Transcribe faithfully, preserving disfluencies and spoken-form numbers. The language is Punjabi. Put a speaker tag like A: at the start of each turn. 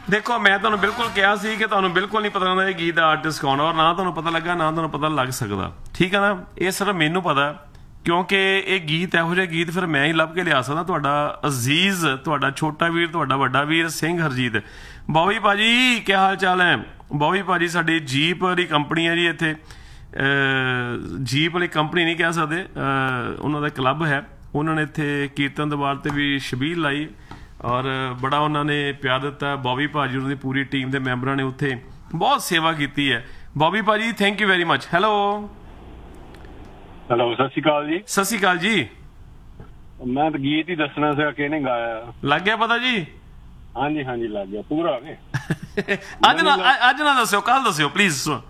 A: ਦੇਖੋ ਮੈਂ ਤੁਹਾਨੂੰ ਬਿਲਕੁਲ ਕਿਹਾ ਸੀ ਕਿ ਤੁਹਾਨੂੰ ਬਿਲਕੁਲ ਨਹੀਂ ਪਤਾ ਹੁੰਦਾ ਇਹ ਗੀਤ ਦਾ ਆਰਟਿਸਟ ਕੌਣ, ਔਰ ਨਾ ਤੁਹਾਨੂੰ ਪਤਾ ਲੱਗਾ ਨਾ ਤੁਹਾਨੂੰ ਪਤਾ ਲੱਗ ਸਕਦਾ, ਠੀਕ ਹੈ ਨਾ। ਇਹ ਸਿਰਫ ਮੈਨੂੰ ਪਤਾ, ਕਿਉਂਕਿ ਇਹ ਗੀਤ ਇਹੋ ਜਿਹੇ ਗੀਤ ਫਿਰ ਮੈਂ ਹੀ ਲੱਭ ਕੇ ਲਿਆ ਸਕਦਾ। ਤੁਹਾਡਾ ਅਜ਼ੀਜ਼, ਤੁਹਾਡਾ ਛੋਟਾ ਵੀਰ, ਤੁਹਾਡਾ ਵੱਡਾ ਵੀਰ ਸਿੰਘ ਹਰਜੀਤ। ਬੋਬੀ ਭਾਜੀ ਕੀ ਹਾਲ ਚਾਲ ਹੈ? ਬੋਬੀ ਭਾਜੀ ਸਾਡੀ ਜੀਪ ਦੀ ਕੰਪਨੀ ਹੈ ਜੀ ਇੱਥੇ, ਜੀਪ ਵਾਲੀ ਕੰਪਨੀ ਨਹੀਂ ਕਹਿ ਸਕਦੇ, ਉਹਨਾਂ ਦਾ ਕਲੱਬ ਹੈ। ਉਹਨਾਂ ਨੇ ਇੱਥੇ ਕੀਰਤਨ ਦਰਬਾਰ ਤੇ ਵੀ ਛਬੀਲ ਲਾਈ ਔਰ ਬੜਾ ਉਹਨਾਂ ਨੇ ਪਿਆਰ ਦਿੱਤਾ। ਬੋਬੀ ਭਾਜੀ ਉਹਨਾਂ ਦੀ ਪੂਰੀ ਟੀਮ ਦੇ ਮੈਂਬਰਾਂ ਨੇ ਉੱਥੇ ਬਹੁਤ ਸੇਵਾ ਕੀਤੀ ਹੈ। ਬੋਬੀ ਭਾਜੀ thank you very much. Hello
B: hello, ਸਤਿ ਸ਼੍ਰੀ ਅਕਾਲ ਜੀ।
A: ਸਤਿ ਸ਼੍ਰੀ ਅਕਾਲ ਜੀ।
B: ਮੈਂ ਤਾਂ ਗੀਤ ਹੀ ਦੱਸਣਾ ਸੀ, ਕਿਹਨੇ ਗਾਇਆ?
A: ਲੱਗ ਗਿਆ ਪਤਾ ਜੀ?
B: ਹਾਂਜੀ ਹਾਂਜੀ ਲੱਗ ਗਿਆ ਪੂਰਾ।
A: ਅੱਜ ਨਾ ਅੱਜ ਨਾ ਦੱਸਿਓ, ਕੱਲ ਦੱਸਿਓ ਪਲੀਜ਼।